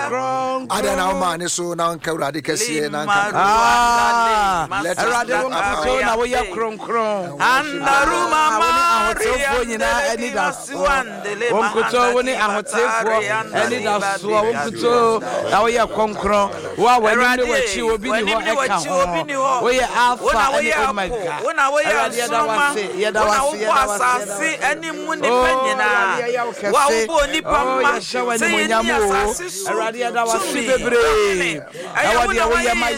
Adana man so now Kauradi Cassia and Radena we are kron. And Aruma any that's one. Wonkuto when I would say for any that's Wonkuto. Now we are concron. Well, when you will be what we are Alpha and Omega. When I was any money penny. Wow, Nipama, say, Radia was Sibebre. I want to my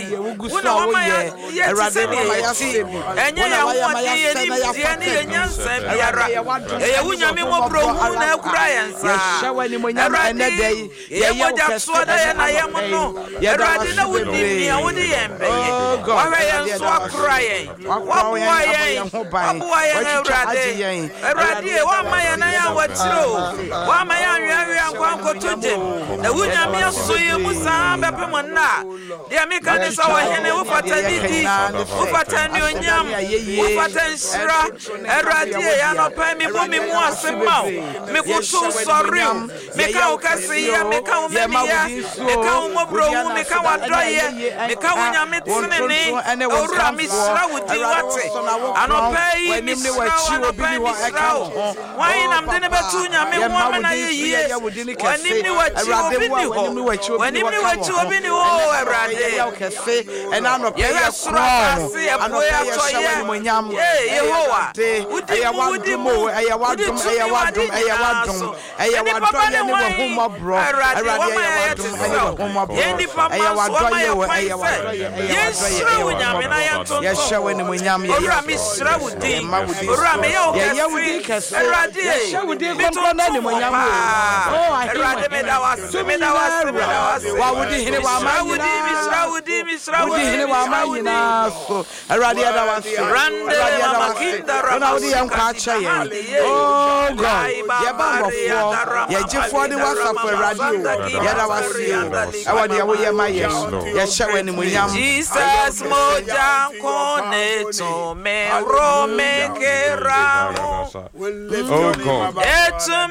and I'm not Jesus moja koneto me rome kera. Oh God.